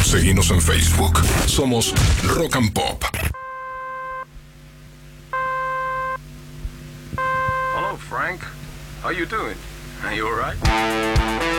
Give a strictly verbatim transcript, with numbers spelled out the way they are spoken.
Seguinos en Facebook. Somos Rock and Pop. Hello, Frank. How you doing? Are you all right?